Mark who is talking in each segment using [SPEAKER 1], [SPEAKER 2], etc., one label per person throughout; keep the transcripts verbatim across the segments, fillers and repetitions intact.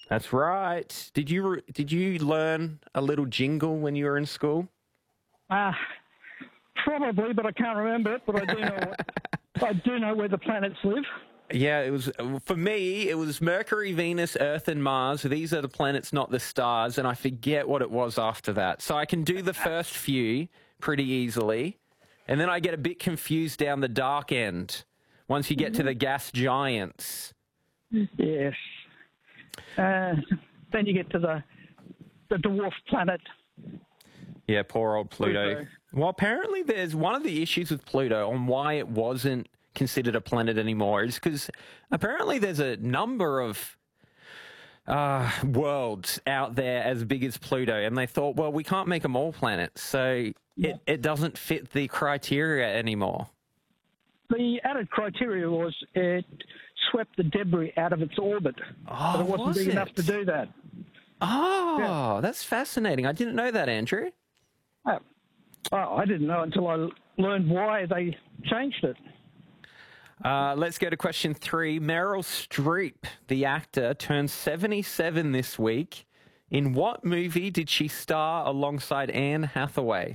[SPEAKER 1] That's right. Did you did you learn a little jingle when you were in school?
[SPEAKER 2] Uh, probably, but I can't remember it. But I do know what, I do know where the planets live.
[SPEAKER 1] Yeah, it was for me. It was Mercury, Venus, Earth, and Mars. These are the planets, not the stars. And I forget what it was after that. So I can do the first few pretty easily, and then I get a bit confused down the dark end once you get to the gas giants.
[SPEAKER 2] Yes. Uh, then you get to the the dwarf planet.
[SPEAKER 1] Yeah, poor old Pluto.
[SPEAKER 2] Pluto.
[SPEAKER 1] Well, apparently there's one of the issues with Pluto on why it wasn't considered a planet anymore is because apparently there's a number of uh, worlds out there as big as Pluto, and they thought, well, we can't make them all planets, so
[SPEAKER 2] Yeah.
[SPEAKER 1] it, it doesn't fit the criteria anymore.
[SPEAKER 2] The added criteria was it swept the debris out of its orbit,
[SPEAKER 1] Oh,
[SPEAKER 2] but it wasn't
[SPEAKER 1] was
[SPEAKER 2] big enough
[SPEAKER 1] it?
[SPEAKER 2] to do that.
[SPEAKER 1] Oh,
[SPEAKER 2] Yeah.
[SPEAKER 1] that's fascinating. I didn't know that, Andrew.
[SPEAKER 2] Oh, oh, I didn't know until I learned why they changed it.
[SPEAKER 1] Uh, let's go to question three. Meryl Streep, the actor, turned seventy-seven this week. In what movie did she star alongside Anne Hathaway?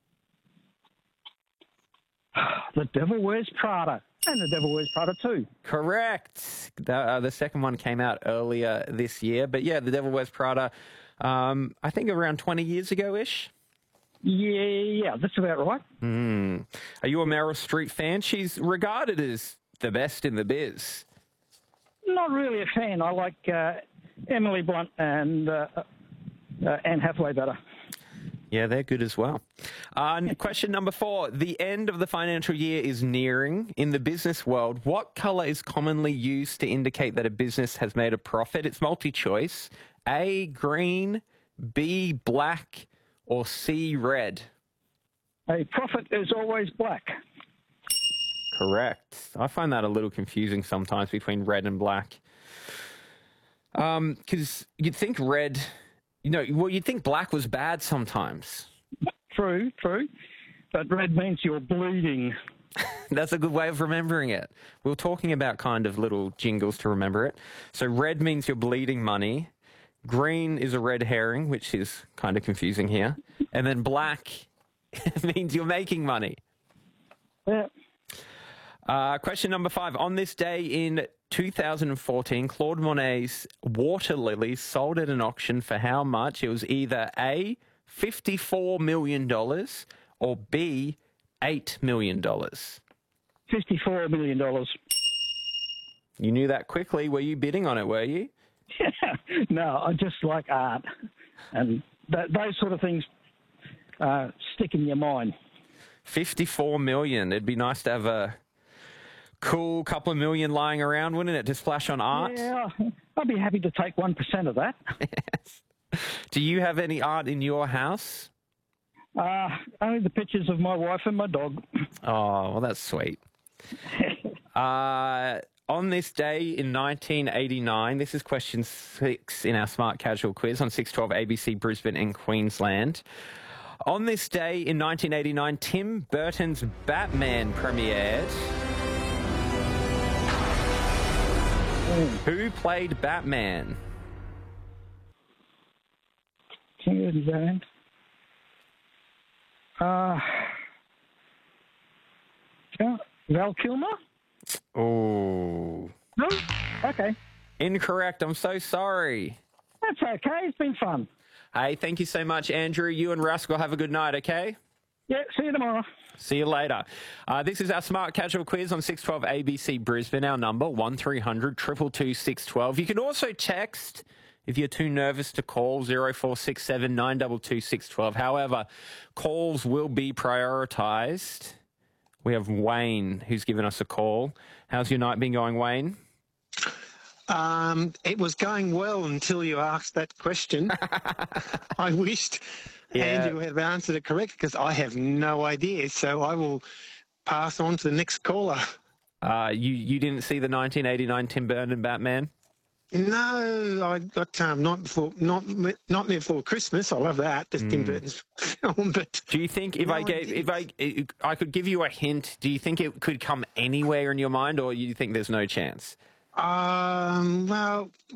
[SPEAKER 2] The Devil Wears Prada. And The Devil Wears Prada too.
[SPEAKER 1] Correct. The, uh, the second one came out earlier this year. But yeah, The Devil Wears Prada, um, I think around twenty years ago-ish.
[SPEAKER 2] Yeah, yeah, that's about right.
[SPEAKER 1] Mm. Are you a Meryl Streep fan? She's regarded as the best in the biz.
[SPEAKER 2] Not really a fan. I like uh, Emily Blunt and uh, uh, Anne Hathaway better.
[SPEAKER 1] Yeah, they're good as well. Uh, question number four. The end of the financial year is nearing. In the business world, what colour is commonly used to indicate that a business has made a profit? It's multi-choice. A, green, B, black, or C, red?
[SPEAKER 2] A profit is always black.
[SPEAKER 1] Correct. I find that a little confusing sometimes between red and black. Um, because you'd think red, you know, well, you'd think black was bad sometimes.
[SPEAKER 2] True, true. But red means you're bleeding.
[SPEAKER 1] That's a good way of remembering it. We were talking about kind of little jingles to remember it. So red means you're bleeding money. Green is a red herring, which is kind of confusing here. And then black means you're making money.
[SPEAKER 2] Yeah.
[SPEAKER 1] Uh, question number five. On this day in two thousand fourteen, Claude Monet's Water Lilies sold at an auction for how much? It was either A, fifty-four million dollars, or B, eight million dollars.
[SPEAKER 2] fifty-four million dollars.
[SPEAKER 1] You knew that quickly. Were you bidding on it, were you?
[SPEAKER 2] No, I just like art. And that, those sort of things uh, stick in your mind.
[SPEAKER 1] fifty-four million. It'd be nice to have a cool couple of million lying around, wouldn't it, to splash on art?
[SPEAKER 2] Yeah, I'd be happy to take one percent of that.
[SPEAKER 1] Yes. Do you have any art in your house?
[SPEAKER 2] Uh, only the pictures of my wife and my dog.
[SPEAKER 1] Oh, well, that's sweet. uh, on this day in nineteen eighty-nine, this is question six in our Smart Casual quiz on six twelve A B C Brisbane and Queensland. On this day in nineteen eighty-nine, Tim Burton's Batman premiered.
[SPEAKER 2] Mm.
[SPEAKER 1] Who played Batman?
[SPEAKER 2] King Band. Uh, yeah, Val Kilmer?
[SPEAKER 1] Oh.
[SPEAKER 2] No? Okay.
[SPEAKER 1] Incorrect. I'm so sorry.
[SPEAKER 2] That's okay. It's been fun.
[SPEAKER 1] Hey, thank you so much, Andrew. You and Rascal have a good night, okay?
[SPEAKER 2] Yeah, see you tomorrow.
[SPEAKER 1] See you later. Uh, this is our Smart Casual quiz on six twelve A B C Brisbane. Our number, one three hundred two two two six one two. You can also text if you're too nervous to call, zero four six seven nine two two six one two. However, calls will be prioritised. We have Wayne who's given us a call. How's your night been going, Wayne?
[SPEAKER 3] Um, it was going well until you asked that question. I wished
[SPEAKER 1] Yeah.
[SPEAKER 3] Andrew had answered it correct because I have no idea. So I will pass on to the next caller.
[SPEAKER 1] Uh, you, you didn't see the nineteen eighty-nine Tim Burton Batman?
[SPEAKER 3] No, I got um, not before, not not before Christmas. I love that, the Tim Burton's film. But
[SPEAKER 1] Do you think if
[SPEAKER 3] No,
[SPEAKER 1] I
[SPEAKER 3] I
[SPEAKER 1] gave, if I, I could give you a hint, do you think it could come anywhere in your mind, or you think there's no chance?
[SPEAKER 3] um, well,